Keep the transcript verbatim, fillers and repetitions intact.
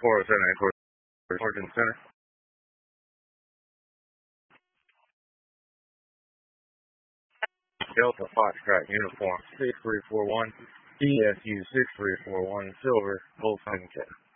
four oh seven Oregon Center. Delta Foxtrot Uniform six three four one, D S U six three four one, Silver, Volkswagen.